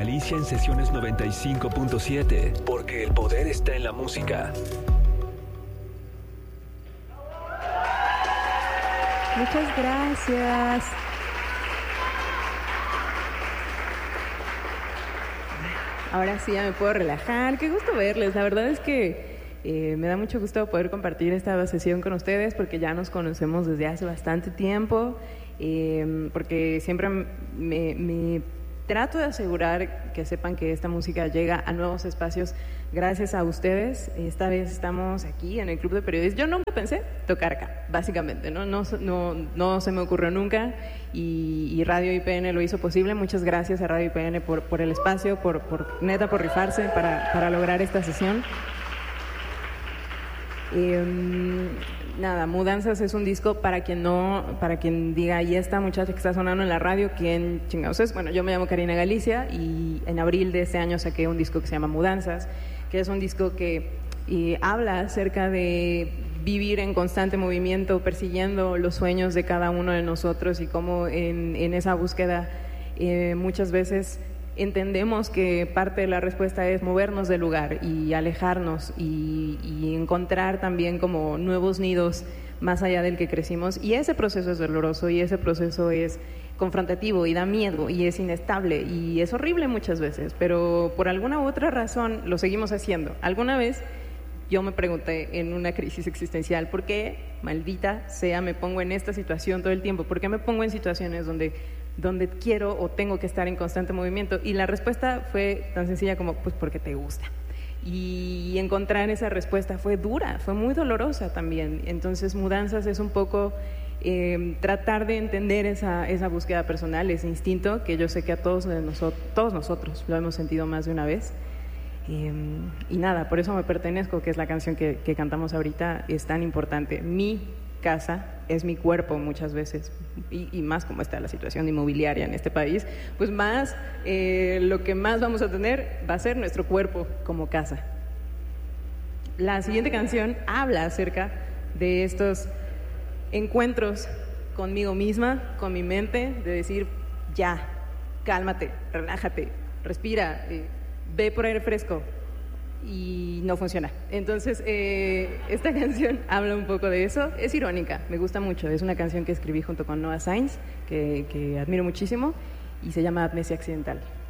Galicia en Sesiones 95.7, porque el poder está en la música. Muchas gracias. Ahora sí ya me puedo relajar. Qué gusto verles. La verdad es que me da mucho gusto poder compartir esta sesión con ustedes porque ya nos conocemos desde hace bastante tiempo, porque siempre me trato de asegurar que sepan que esta música llega a nuevos espacios gracias a ustedes. Esta vez estamos aquí en el Club de Periodistas. Yo nunca pensé tocar acá, básicamente, no se me ocurrió nunca y Radio IPN lo hizo posible. Muchas gracias a Radio IPN por el espacio, por rifarse para lograr esta sesión. Nada, Mudanzas es un disco para quien diga, y esta muchacha que está sonando en la radio, ¿quién chingados es? Bueno, yo me llamo Karina Galicia y en abril de este año saqué un disco que se llama Mudanzas, que es un disco que habla acerca de vivir en constante movimiento, persiguiendo los sueños de cada uno de nosotros y cómo en esa búsqueda muchas veces entendemos que parte de la respuesta es movernos del lugar y alejarnos y encontrar también como nuevos nidos más allá del que crecimos, y ese proceso es doloroso y ese proceso es confrontativo y da miedo y es inestable y es horrible muchas veces, pero por alguna u otra razón lo seguimos haciendo. Alguna vez yo me pregunté en una crisis existencial, ¿por qué, maldita sea, me pongo en esta situación todo el tiempo? ¿Por qué me pongo en situaciones donde quiero o tengo que estar en constante movimiento? Y la respuesta fue tan sencilla como, pues porque te gusta. Y encontrar esa respuesta fue dura, fue muy dolorosa también. Entonces Mudanzas es un poco tratar de entender esa búsqueda personal, ese instinto que yo sé que a todos nosotros lo hemos sentido más de una vez. Y nada, por eso Me Pertenezco, que es la canción que cantamos ahorita, es tan importante. Mi casa es mi cuerpo muchas veces, y más como está la situación inmobiliaria en este país, pues más lo que más vamos a tener va a ser nuestro cuerpo como casa. La siguiente canción habla acerca de estos encuentros conmigo misma, con mi mente, de decir, ya, cálmate, relájate, respira, ve por aire fresco, y no funciona. Entonces esta canción habla un poco de eso. Es irónica, me gusta mucho. Es una canción que escribí junto con Noah Sainz, que admiro muchísimo, y se llama Amnesia Accidental.